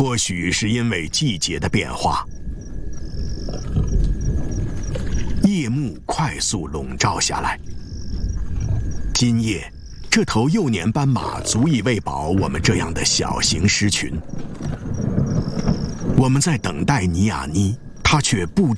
或许是因为季节的变化，夜幕快速笼罩下来。今夜，这头幼年斑马足以喂饱我们这样的小型狮群。我们在等待尼亚妮，她却不